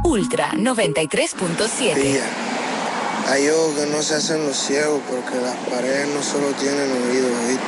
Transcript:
Ultra 93.7. Pilla, hay ojos que no se hacen los ciegos porque las paredes no solo tienen oídos, ¿oíste?